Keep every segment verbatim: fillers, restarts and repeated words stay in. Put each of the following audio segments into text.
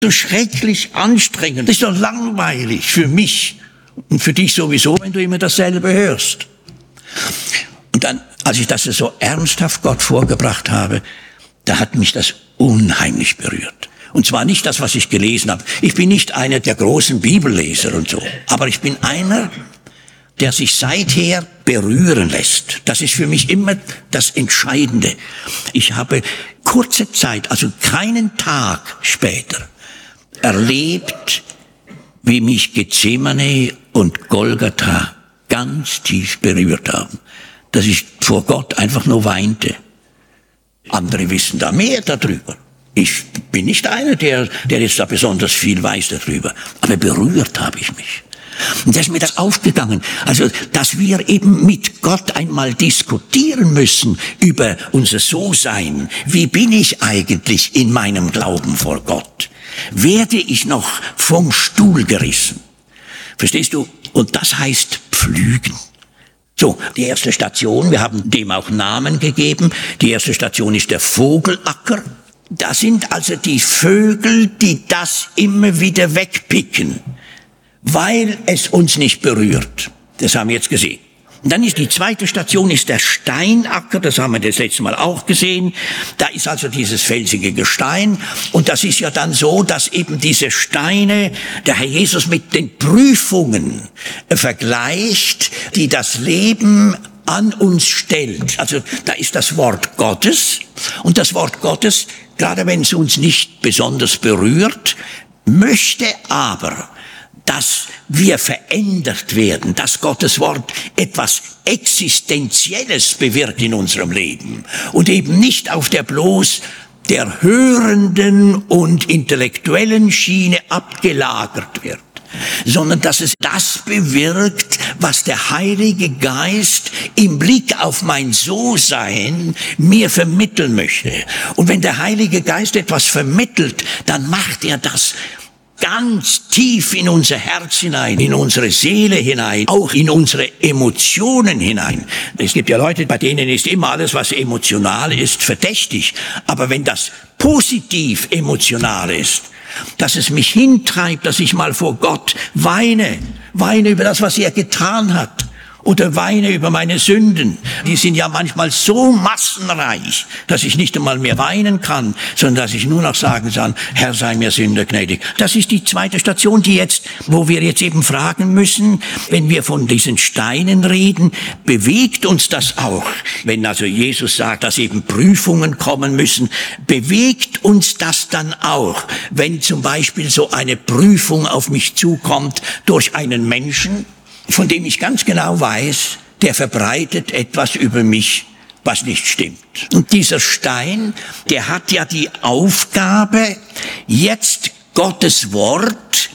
so schrecklich anstrengend. Das ist doch langweilig für mich und für dich sowieso, wenn du immer dasselbe hörst. Und dann, als ich das so ernsthaft Gott vorgebracht habe, da hat mich das unheimlich berührt. Und zwar nicht das, was ich gelesen habe. Ich bin nicht einer der großen Bibelleser und so, aber ich bin einer, der sich seither berühren lässt. Das ist für mich immer das Entscheidende. Ich habe kurze Zeit, also keinen Tag später, erlebt, wie mich Gethsemane und Golgatha ganz tief berührt haben, dass ich vor Gott einfach nur weinte. Andere wissen da mehr darüber. Ich bin nicht einer, der, der jetzt da besonders viel weiß darüber, aber berührt habe ich mich. Und da ist mir das aufgegangen, also dass wir eben mit Gott einmal diskutieren müssen über unser So-Sein. Wie bin ich eigentlich in meinem Glauben vor Gott? Werde ich noch vom Stuhl gerissen? Verstehst du? Und das heißt pflügen. So, die erste Station, wir haben dem auch Namen gegeben. Die erste Station ist der Vogelacker. Da sind also die Vögel, die das immer wieder wegpicken, weil es uns nicht berührt. Das haben wir jetzt gesehen. Und dann ist die zweite Station ist der Steinacker, das haben wir das letzte Mal auch gesehen. Da ist also dieses felsige Gestein und das ist ja dann so, dass eben diese Steine der Herr Jesus mit den Prüfungen vergleicht, die das Leben an uns stellt. Also da ist das Wort Gottes und das Wort Gottes, gerade wenn es uns nicht besonders berührt, möchte aber, dass wir verändert werden, dass Gottes Wort etwas Existenzielles bewirkt in unserem Leben und eben nicht auf der bloß der hörenden und intellektuellen Schiene abgelagert wird, sondern dass es das bewirkt, was der Heilige Geist im Blick auf mein So-Sein mir vermitteln möchte. Und wenn der Heilige Geist etwas vermittelt, dann macht er das ganz tief in unser Herz hinein, in unsere Seele hinein, auch in unsere Emotionen hinein. Es gibt ja Leute, bei denen ist immer alles, was emotional ist, verdächtig. Aber wenn das positiv emotional ist, dass es mich hintreibt, dass ich mal vor Gott weine, weine über das, was er getan hat. Oder weine über meine Sünden. Die sind ja manchmal so massenreich, dass ich nicht einmal mehr weinen kann, sondern dass ich nur noch sagen kann, Herr, sei mir Sünder gnädig. Das ist die zweite Station, die jetzt, wo wir jetzt eben fragen müssen, wenn wir von diesen Steinen reden, bewegt uns das auch? Wenn also Jesus sagt, dass eben Prüfungen kommen müssen, bewegt uns das dann auch, wenn zum Beispiel so eine Prüfung auf mich zukommt durch einen Menschen, von dem ich ganz genau weiß, der verbreitet etwas über mich, was nicht stimmt. Und dieser Stein, der hat ja die Aufgabe, jetzt Gottes Wort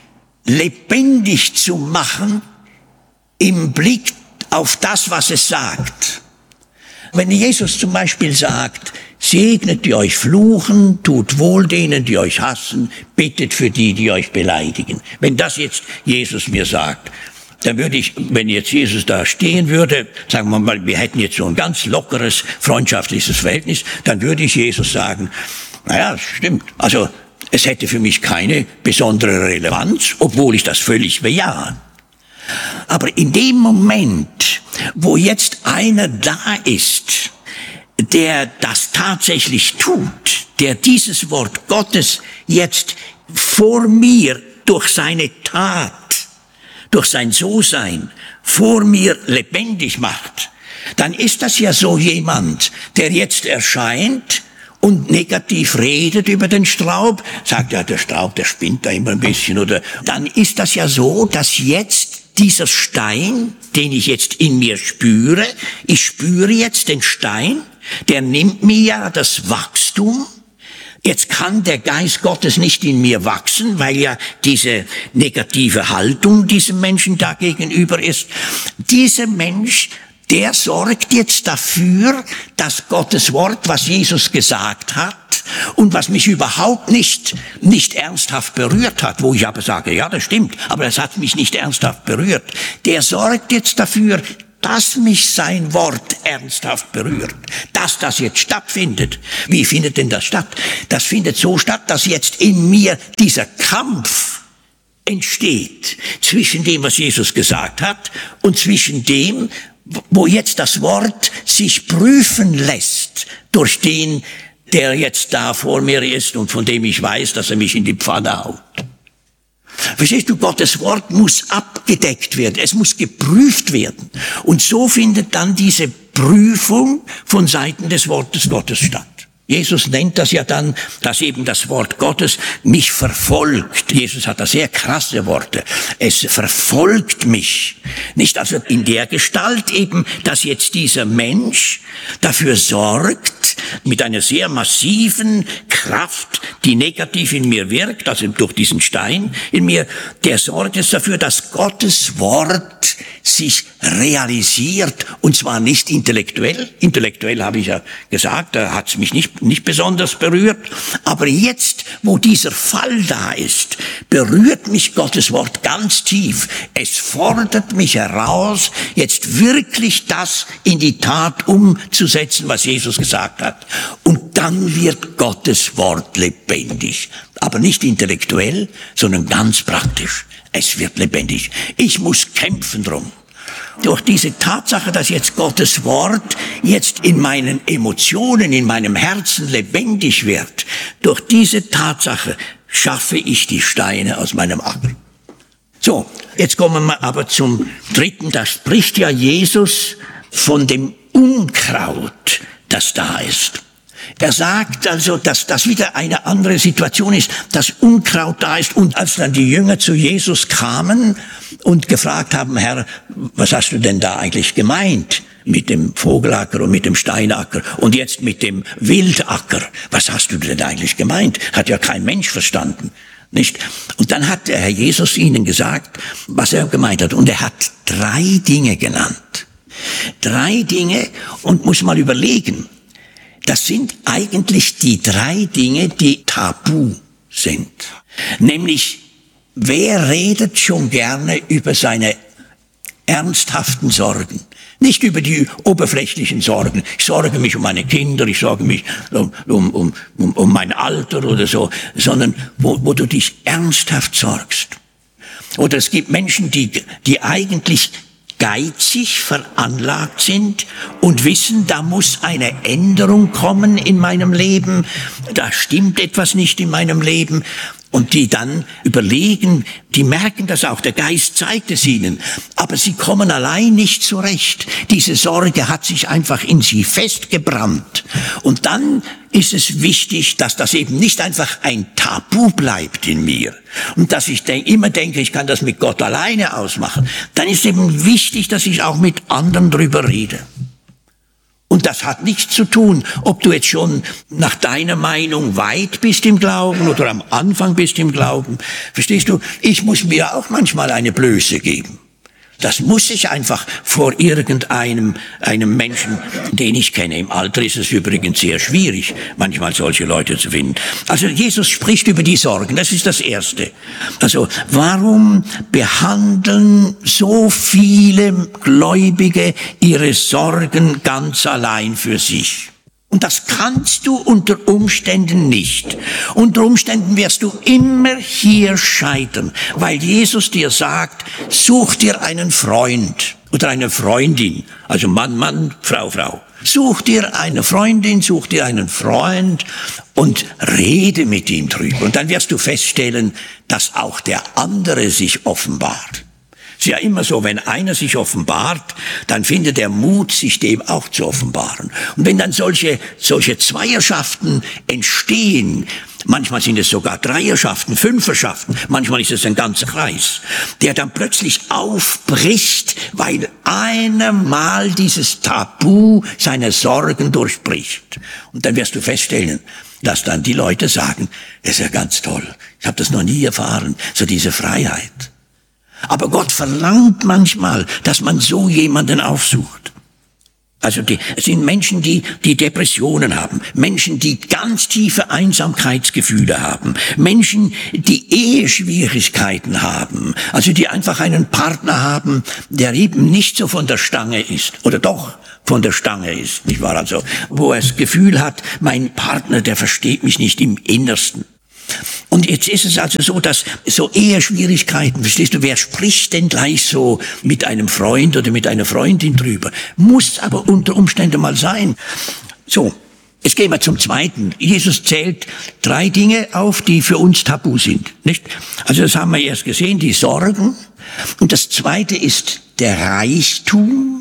lebendig zu machen im Blick auf das, was es sagt. Wenn Jesus zum Beispiel sagt, segnet die euch fluchen, tut wohl denen, die euch hassen, bittet für die, die euch beleidigen. Wenn das jetzt Jesus mir sagt, dann würde ich, wenn jetzt Jesus da stehen würde, sagen wir mal, wir hätten jetzt so ein ganz lockeres, freundschaftliches Verhältnis, dann würde ich Jesus sagen, naja, das stimmt. Also es hätte für mich keine besondere Relevanz, obwohl ich das völlig bejahe. Aber in dem Moment, wo jetzt einer da ist, der das tatsächlich tut, der dieses Wort Gottes jetzt vor mir durch seine Tat, durch sein So-Sein vor mir lebendig macht, dann ist das ja so jemand, der jetzt erscheint und negativ redet über den Straub, sagt ja, der Straub, der spinnt da immer ein bisschen, oder dann ist das ja so, dass jetzt dieser Stein, den ich jetzt in mir spüre, ich spüre jetzt den Stein, der nimmt mir ja das Wachstum. Jetzt kann der Geist Gottes nicht in mir wachsen, weil ja diese negative Haltung diesem Menschen da gegenüber ist. Dieser Mensch, der sorgt jetzt dafür, dass Gottes Wort, was Jesus gesagt hat und was mich überhaupt nicht, nicht ernsthaft berührt hat, wo ich aber sage, ja, das stimmt, aber es hat mich nicht ernsthaft berührt, der sorgt jetzt dafür, dass mich sein Wort ernsthaft berührt, dass das jetzt stattfindet. Wie findet denn das statt? Das findet so statt, dass jetzt in mir dieser Kampf entsteht zwischen dem, was Jesus gesagt hat, und zwischen dem, wo jetzt das Wort sich prüfen lässt durch den, der jetzt da vor mir ist und von dem ich weiß, dass er mich in die Pfanne haut. Verstehst du, Gottes Wort muss abgedeckt werden, es muss geprüft werden. Und so findet dann diese Prüfung von Seiten des Wortes Gottes statt. Jesus nennt das ja dann, dass eben das Wort Gottes mich verfolgt. Jesus hat da sehr krasse Worte. Es verfolgt mich. Nicht also in der Gestalt eben, dass jetzt dieser Mensch dafür sorgt, mit einer sehr massiven Kraft, die negativ in mir wirkt, also durch diesen Stein in mir, der sorgt jetzt dafür, dass Gottes Wort sich realisiert, und zwar nicht intellektuell. Intellektuell habe ich ja gesagt, da hat es mich nicht, nicht besonders berührt. Aber jetzt, wo dieser Fall da ist, berührt mich Gottes Wort ganz tief. Es fordert mich heraus, jetzt wirklich das in die Tat umzusetzen, was Jesus gesagt hat. Und dann wird Gottes Wort lebendig. Aber nicht intellektuell, sondern ganz praktisch. Es wird lebendig. Ich muss kämpfen drum. Durch diese Tatsache, dass jetzt Gottes Wort jetzt in meinen Emotionen, in meinem Herzen lebendig wird, durch diese Tatsache schaffe ich die Steine aus meinem Acker. So, jetzt kommen wir aber zum dritten. Da spricht ja Jesus von dem Unkraut, das da ist. Er sagt also, dass das wieder eine andere Situation ist, dass Unkraut da ist. Und als dann die Jünger zu Jesus kamen und gefragt haben, Herr, was hast du denn da eigentlich gemeint mit dem Vogelacker und mit dem Steinacker und jetzt mit dem Wildacker? Was hast du denn eigentlich gemeint? Hat ja kein Mensch verstanden, nicht? Und dann hat der Herr Jesus ihnen gesagt, was er gemeint hat. Und er hat drei Dinge genannt. Drei Dinge, und muss mal überlegen, das sind eigentlich die drei Dinge, die tabu sind. Nämlich, wer redet schon gerne über seine ernsthaften Sorgen? Nicht über die oberflächlichen Sorgen. Ich sorge mich um meine Kinder, ich sorge mich um, um, um, um, um mein Alter oder so, sondern wo, wo du dich ernsthaft sorgst. Oder es gibt Menschen, die, die eigentlich geizig veranlagt sind und wissen, da muss eine Änderung kommen in meinem Leben, da stimmt etwas nicht in meinem Leben, und die dann überlegen, die merken das auch, der Geist zeigt es ihnen, aber sie kommen allein nicht zurecht. Diese Sorge hat sich einfach in sie festgebrannt. Und dann ist es wichtig, dass das eben nicht einfach ein Tabu bleibt in mir und dass ich denk, immer denke, ich kann das mit Gott alleine ausmachen. Dann ist eben wichtig, dass ich auch mit anderen drüber rede. Und das hat nichts zu tun, ob du jetzt schon nach deiner Meinung weit bist im Glauben oder am Anfang bist im Glauben. Verstehst du? Ich muss mir auch manchmal eine Blöße geben. Das muss ich einfach vor irgendeinem einem Menschen, den ich kenne. Im Alter ist es übrigens sehr schwierig, manchmal solche Leute zu finden. Also Jesus spricht über die Sorgen, das ist das Erste. Also warum behandeln so viele Gläubige ihre Sorgen ganz allein für sich? Und das kannst du unter Umständen nicht. Unter Umständen wirst du immer hier scheitern, weil Jesus dir sagt, such dir einen Freund oder eine Freundin, also Mann, Mann, Frau, Frau. Such dir eine Freundin, such dir einen Freund und rede mit ihm drüber. Und dann wirst du feststellen, dass auch der andere sich offenbart. Es ist ja immer so, wenn einer sich offenbart, dann findet er Mut, sich dem auch zu offenbaren. Und wenn dann solche, solche Zweierschaften entstehen, manchmal sind es sogar Dreierschaften, Fünferschaften, manchmal ist es ein ganzer Kreis, der dann plötzlich aufbricht, weil einer mal dieses Tabu seiner Sorgen durchbricht. Und dann wirst du feststellen, dass dann die Leute sagen, das ist ja ganz toll, ich habe das noch nie erfahren, so diese Freiheit. Aber Gott verlangt manchmal, dass man so jemanden aufsucht. Also die, es sind Menschen, die, die Depressionen haben, Menschen, die ganz tiefe Einsamkeitsgefühle haben, Menschen, die Eheschwierigkeiten haben, also die einfach einen Partner haben, der eben nicht so von der Stange ist, oder doch von der Stange ist, nicht wahr? Also, wo er das Gefühl hat, mein Partner, der versteht mich nicht im Innersten. Und jetzt ist es also so, dass so Eheschwierigkeiten, verstehst du, wer spricht denn gleich so mit einem Freund oder mit einer Freundin drüber? Muss aber unter Umständen mal sein. So, jetzt gehen wir zum Zweiten. Jesus zählt drei Dinge auf, die für uns tabu sind, nicht? Also das haben wir erst gesehen, die Sorgen. Und das Zweite ist der Reichtum.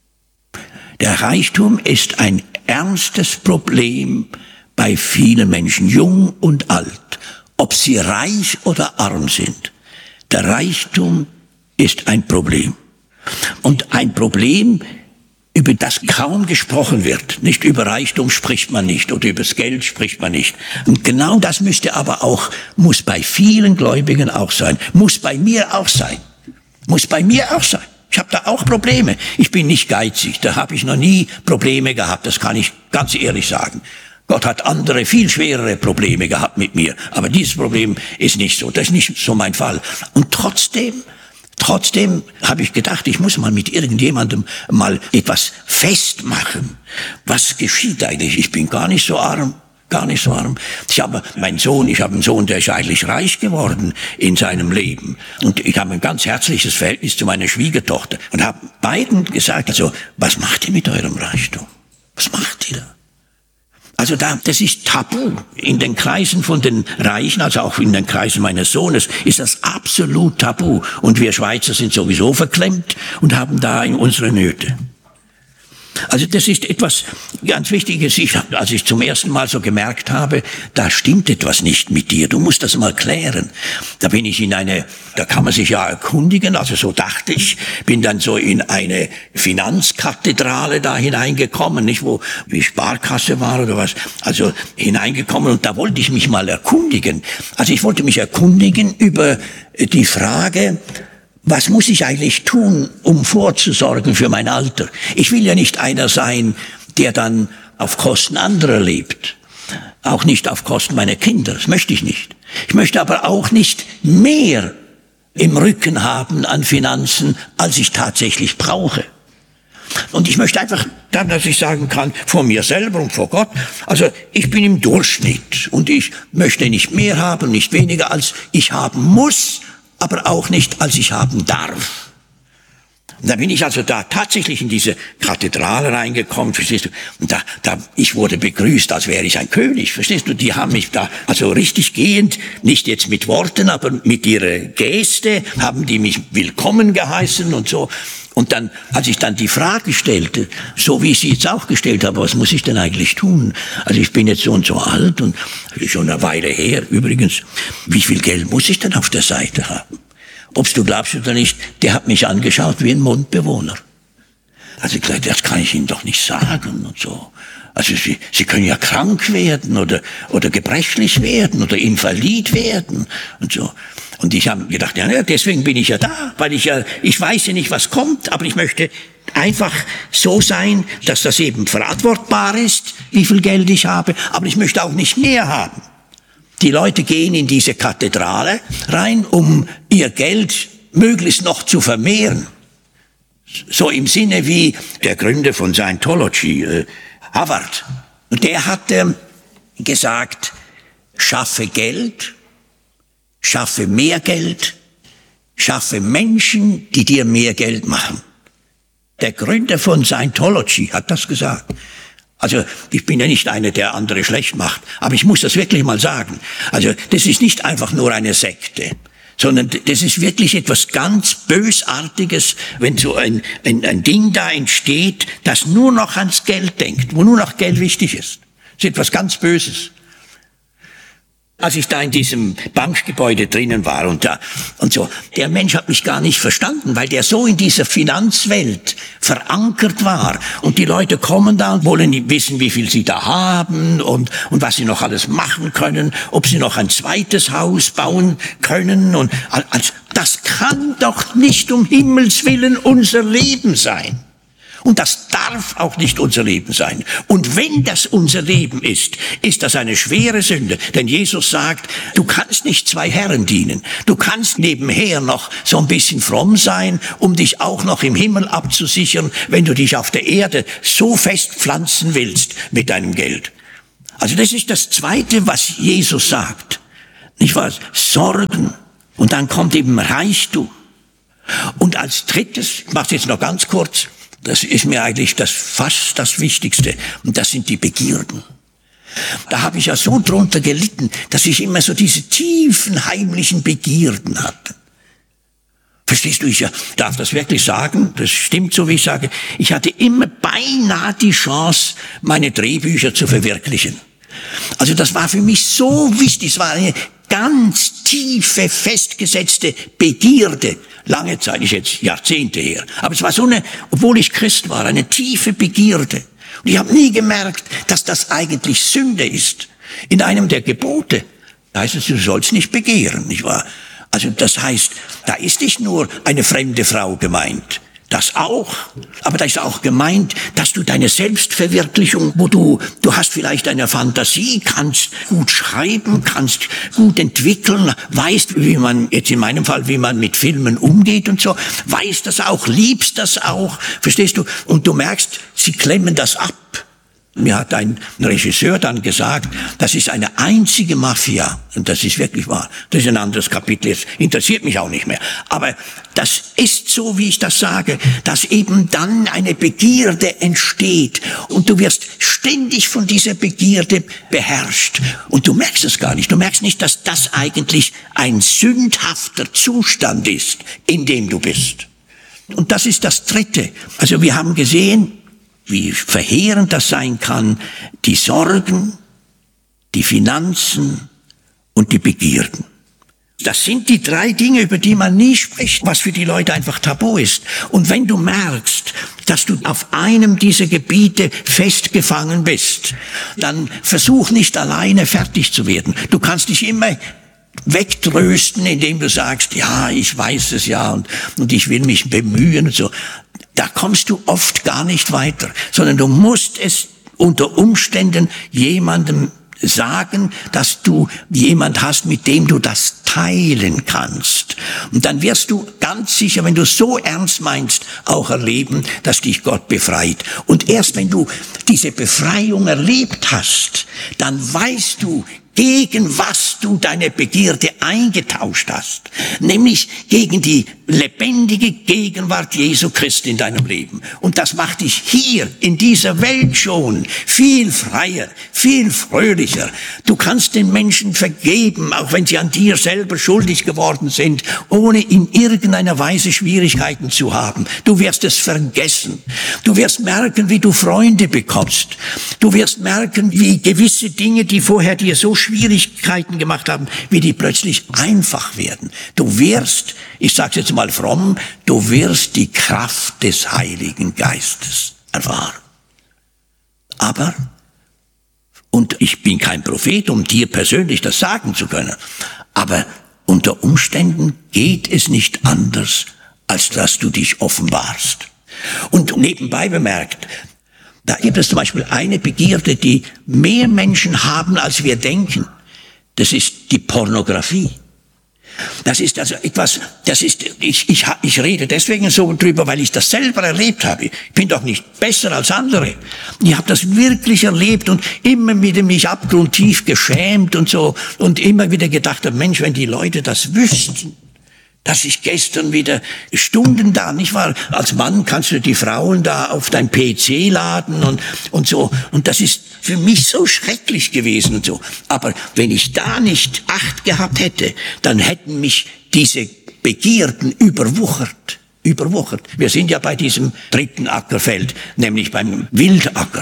Der Reichtum ist ein ernstes Problem bei vielen Menschen, jung und alt, ob sie reich oder arm sind. Der Reichtum ist ein Problem. Und ein Problem, über das kaum gesprochen wird. Nicht über Reichtum spricht man nicht oder über das Geld spricht man nicht. Und genau das müsste aber auch, muss bei vielen Gläubigen auch sein. Muss bei mir auch sein. Muss bei mir auch sein. Ich habe da auch Probleme. Ich bin nicht geizig, da habe ich noch nie Probleme gehabt, das kann ich ganz ehrlich sagen. Gott hat andere, viel schwerere Probleme gehabt mit mir. Aber dieses Problem ist nicht so. Das ist nicht so mein Fall. Und trotzdem, trotzdem habe ich gedacht, ich muss mal mit irgendjemandem mal etwas festmachen. Was geschieht eigentlich? Ich bin gar nicht so arm. Gar nicht so arm. Ich habe meinen Sohn, ich habe einen Sohn, der ist eigentlich reich geworden in seinem Leben. Und ich habe ein ganz herzliches Verhältnis zu meiner Schwiegertochter. Und habe beiden gesagt, also, was macht ihr mit eurem Reichtum? Was macht ihr da? Also da, das ist tabu. In den Kreisen von den Reichen, also auch in den Kreisen meines Sohnes, ist das absolut tabu. Und wir Schweizer sind sowieso verklemmt und haben da unsere Nöte. Also das ist etwas ganz Wichtiges. Ich, als ich zum ersten Mal so gemerkt habe, da stimmt etwas nicht mit dir, du musst das mal klären. Da bin ich in eine, da kann man sich ja erkundigen, also so dachte ich, bin dann so in eine Finanzkathedrale da hineingekommen, nicht wo wie Sparkasse war oder was, also hineingekommen und da wollte ich mich mal erkundigen. Also ich wollte mich erkundigen über die Frage, was muss ich eigentlich tun, um vorzusorgen für mein Alter? Ich will ja nicht einer sein, der dann auf Kosten anderer lebt. Auch nicht auf Kosten meiner Kinder, das möchte ich nicht. Ich möchte aber auch nicht mehr im Rücken haben an Finanzen, als ich tatsächlich brauche. Und ich möchte einfach dann, dass ich sagen kann, vor mir selber und vor Gott, also ich bin im Durchschnitt und ich möchte nicht mehr haben, nicht weniger, als ich haben muss, aber auch nicht, als ich haben darf. Und da bin ich also da tatsächlich in diese Kathedrale reingekommen, verstehst du? Und da, da, ich wurde begrüßt, als wäre ich ein König, verstehst du? Die haben mich da, also richtig gehend, nicht jetzt mit Worten, aber mit ihrer Geste, haben die mich willkommen geheißen und so. Und dann, als ich dann die Frage stellte, so wie ich sie jetzt auch gestellt habe, was muss ich denn eigentlich tun? Also ich bin jetzt so und so alt und schon eine Weile her. Übrigens, wie viel Geld muss ich denn auf der Seite haben? Ob's du glaubst oder nicht, der hat mich angeschaut wie ein Mondbewohner. Also ich glaube, das kann ich Ihnen doch nicht sagen und so. Also Sie, Sie können ja krank werden oder, oder gebrechlich werden oder invalid werden und so. Und ich habe gedacht, ja, deswegen bin ich ja da, weil ich ja, ich weiß ja nicht, was kommt, aber ich möchte einfach so sein, dass das eben verantwortbar ist, wie viel Geld ich habe, aber ich möchte auch nicht mehr haben. Die Leute gehen in diese Kathedrale rein, um ihr Geld möglichst noch zu vermehren. So im Sinne wie der Gründer von Scientology, äh, Harvard. Und der hat äh, gesagt, schaffe Geld, schaffe mehr Geld, schaffe Menschen, die dir mehr Geld machen. Der Gründer von Scientology hat das gesagt. Also ich bin ja nicht einer, der andere schlecht macht, aber ich muss das wirklich mal sagen. Also das ist nicht einfach nur eine Sekte, sondern das ist wirklich etwas ganz Bösartiges, wenn so ein, ein, ein Ding da entsteht, das nur noch ans Geld denkt, wo nur noch Geld wichtig ist. Das ist etwas ganz Böses. Als ich da in diesem Bankgebäude drinnen war und da und so, der Mensch hat mich gar nicht verstanden, weil der so in dieser Finanzwelt verankert war. Und die Leute kommen da und wollen wissen, wie viel sie da haben und, und was sie noch alles machen können, ob sie noch ein zweites Haus bauen können. Und also, das kann doch nicht um Himmels Willen unser Leben sein. Und das darf auch nicht unser Leben sein. Und wenn das unser Leben ist, ist das eine schwere Sünde. Denn Jesus sagt, du kannst nicht zwei Herren dienen. Du kannst nebenher noch so ein bisschen fromm sein, um dich auch noch im Himmel abzusichern, wenn du dich auf der Erde so festpflanzen willst mit deinem Geld. Also das ist das Zweite, was Jesus sagt. Nicht wahr? Sorgen. Und dann kommt eben Reichtum. Und als Drittes, ich mache es jetzt noch ganz kurz, das ist mir eigentlich das fast das Wichtigste, und das sind die Begierden. Da habe ich ja so drunter gelitten, dass ich immer so diese tiefen, heimlichen Begierden hatte. Verstehst du, ich darf das wirklich sagen, das stimmt so, wie ich sage, ich hatte immer beinahe die Chance, meine Drehbücher zu verwirklichen. Also das war für mich so wichtig, es war eine ganz tiefe, festgesetzte Begierde. Lange Zeit, ist jetzt Jahrzehnte her. Aber es war so eine, obwohl ich Christ war, eine tiefe Begierde. Und ich habe nie gemerkt, dass das eigentlich Sünde ist. In einem der Gebote heißt es, du sollst nicht begehren, nicht wahr? Also das heißt, da ist nicht nur eine fremde Frau gemeint. Das auch, aber da ist auch gemeint, dass du deine Selbstverwirklichung, wo du, du hast vielleicht eine Fantasie, kannst gut schreiben, kannst gut entwickeln, weißt, wie man, jetzt in meinem Fall, wie man mit Filmen umgeht und so, weißt das auch, liebst das auch, verstehst du? Und du merkst, sie klemmen das ab. Mir hat ein Regisseur dann gesagt, das ist eine einzige Mafia. Und das ist wirklich wahr. Das ist ein anderes Kapitel, jetzt interessiert mich auch nicht mehr. Aber das ist so, wie ich das sage, dass eben dann eine Begierde entsteht. Und du wirst ständig von dieser Begierde beherrscht. Und du merkst es gar nicht. Du merkst nicht, dass das eigentlich ein sündhafter Zustand ist, in dem du bist. Und das ist das Dritte. Also wir haben gesehen, wie verheerend das sein kann, die Sorgen, die Finanzen und die Begierden. Das sind die drei Dinge, über die man nie spricht, was für die Leute einfach tabu ist. Und wenn du merkst, dass du auf einem dieser Gebiete festgefangen bist, dann versuch nicht alleine fertig zu werden. Du kannst dich immer wegtrösten, indem du sagst, ja, ich weiß es ja und, und ich will mich bemühen und so. Da kommst du oft gar nicht weiter, sondern du musst es unter Umständen jemandem sagen, dass du jemand hast, mit dem du das teilen kannst. Und dann wirst du ganz sicher, wenn du so ernst meinst, auch erleben, dass dich Gott befreit. Und erst wenn du diese Befreiung erlebt hast, dann weißt du, gegen was du deine Begierde eingetauscht hast, nämlich gegen die lebendige Gegenwart Jesu Christi in deinem Leben. Und das macht dich hier in dieser Welt schon viel freier, viel fröhlicher. Du kannst den Menschen vergeben, auch wenn sie an dir selber schuldig geworden sind, ohne in irgendeiner Weise Schwierigkeiten zu haben. Du wirst es vergessen. Du wirst merken, wie du Freunde bekommst. Du wirst merken, wie gewisse Dinge, die vorher dir so Schwierigkeiten gemacht haben, wie die plötzlich einfach werden. Du wirst, ich sage es jetzt mal fromm, du wirst die Kraft des Heiligen Geistes erfahren. Aber, und ich bin kein Prophet, um dir persönlich das sagen zu können, aber unter Umständen geht es nicht anders, als dass du dich offenbarst. Und nebenbei bemerkt, da gibt es zum Beispiel eine Begierde, die mehr Menschen haben, als wir denken. Das ist die Pornografie. Das ist also etwas, das ist, ich, ich, ich rede deswegen so drüber, weil ich das selber erlebt habe. Ich bin doch nicht besser als andere. Ich habe das wirklich erlebt und immer wieder mich abgrundtief geschämt und so und immer wieder gedacht habe, Mensch, wenn die Leute das wüssten, dass ich gestern wieder Stunden da, nicht wahr? Als Mann kannst du die Frauen da auf dein P C laden und, und so. Und das ist für mich so schrecklich gewesen und so. Aber wenn ich da nicht Acht gehabt hätte, dann hätten mich diese Begierden überwuchert. Überwuchert. Wir sind ja bei diesem dritten Ackerfeld, nämlich beim Wildacker.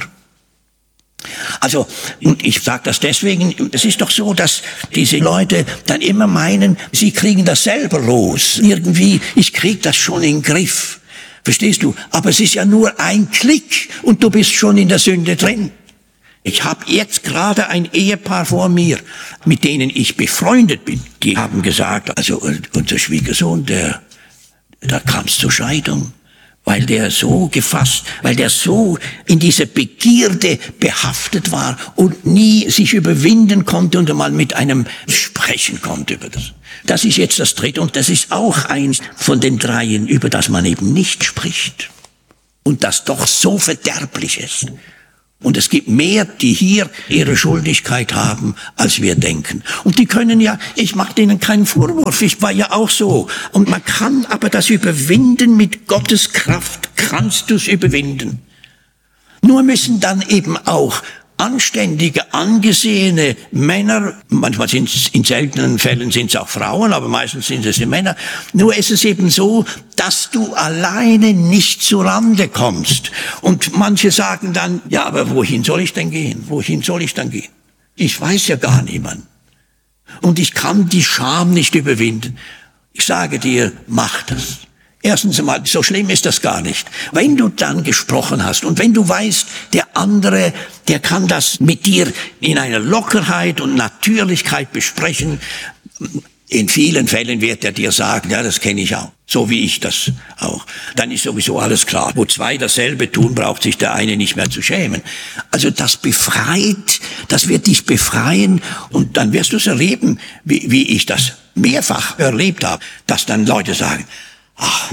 Also, und ich sage das deswegen, es ist doch so, dass diese Leute dann immer meinen, sie kriegen das selber los. Irgendwie, ich krieg das schon in den Griff. Verstehst du? Aber es ist ja nur ein Klick und du bist schon in der Sünde drin. Ich habe jetzt gerade ein Ehepaar vor mir, mit denen ich befreundet bin. Die haben gesagt, also unser Schwiegersohn, der, da kam es zur Scheidung. weil der so gefasst, weil der so in dieser Begierde behaftet war und nie sich überwinden konnte und einmal mit einem sprechen konnte über das. Das ist jetzt das Dritte und das ist auch eins von den dreien, über das man eben nicht spricht und das doch so verderblich ist. Und es gibt mehr, die hier ihre Schuldigkeit haben, als wir denken. Und die können ja, ich mache denen keinen Vorwurf, ich war ja auch so. Und man kann aber das überwinden, mit Gottes Kraft kannst du es überwinden. Nur müssen dann eben auch anständige, angesehene Männer, manchmal sind es in seltenen Fällen sind es auch Frauen, aber meistens sind es die Männer. Nur ist es eben so, dass du alleine nicht zu Rande kommst. Und manche sagen dann, ja, aber wohin soll ich denn gehen? Wohin soll ich dann gehen? Ich weiß ja gar niemand. Und ich kann die Scham nicht überwinden. Ich sage dir, mach das. Erstens einmal, so schlimm ist das gar nicht. Wenn du dann gesprochen hast und wenn du weißt, der andere, der kann das mit dir in einer Lockerheit und Natürlichkeit besprechen, in vielen Fällen wird er dir sagen, ja, das kenne ich auch, so wie ich das auch. Dann ist sowieso alles klar. Wo zwei dasselbe tun, braucht sich der eine nicht mehr zu schämen. Also das befreit, das wird dich befreien und dann wirst du es erleben, wie, wie ich das mehrfach erlebt habe, dass dann Leute sagen, ach,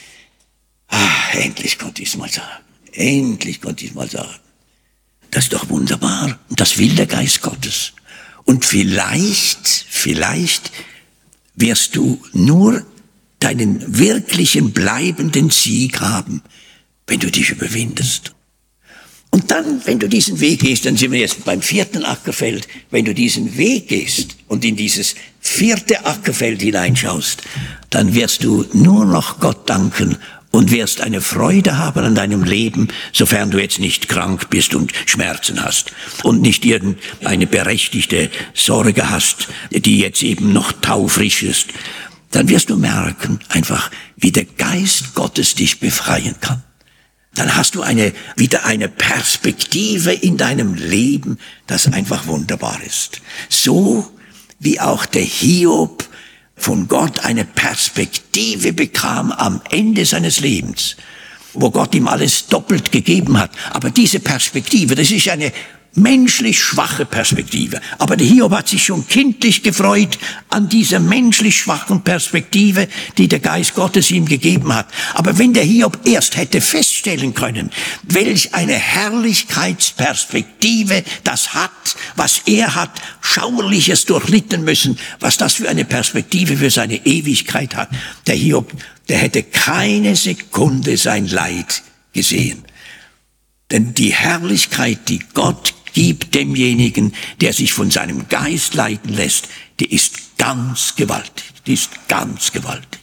ach, endlich konnte ich es mal sagen. Endlich konnte ich es mal sagen. Das ist doch wunderbar. Und das will der Geist Gottes. Und vielleicht, vielleicht wirst du nur deinen wirklichen bleibenden Sieg haben, wenn du dich überwindest. Und dann, wenn du diesen Weg gehst, dann sind wir jetzt beim vierten Ackerfeld, wenn du diesen Weg gehst und in dieses vierte Ackerfeld hineinschaust, dann wirst du nur noch Gott danken und wirst eine Freude haben an deinem Leben, sofern du jetzt nicht krank bist und Schmerzen hast und nicht irgendeine berechtigte Sorge hast, die jetzt eben noch taufrisch ist. Dann wirst du merken einfach, wie der Geist Gottes dich befreien kann. Dann hast du eine, wieder eine Perspektive in deinem Leben, das einfach wunderbar ist. So wie auch der Hiob von Gott eine Perspektive bekam am Ende seines Lebens, wo Gott ihm alles doppelt gegeben hat. Aber diese Perspektive, das ist eine menschlich schwache Perspektive. Aber der Hiob hat sich schon kindlich gefreut an dieser menschlich schwachen Perspektive, die der Geist Gottes ihm gegeben hat. Aber wenn der Hiob erst hätte feststellen können, welch eine Herrlichkeitsperspektive das hat, was er hat, Schauerliches durchlitten müssen, was das für eine Perspektive für seine Ewigkeit hat. Der Hiob, der hätte keine Sekunde sein Leid gesehen. Denn die Herrlichkeit, die Gott gibt demjenigen, der sich von seinem Geist leiten lässt, die ist ganz gewaltig, die ist ganz gewaltig.